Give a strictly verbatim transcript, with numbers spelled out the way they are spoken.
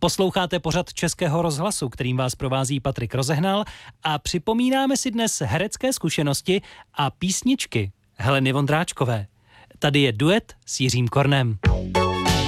Posloucháte pořad Českého rozhlasu, kterým vás provází Patrik Rozehnal a připomínáme si dnes herecké zkušenosti a písničky Heleny Vondráčkové. Tady je duet s Jiřím Kornem.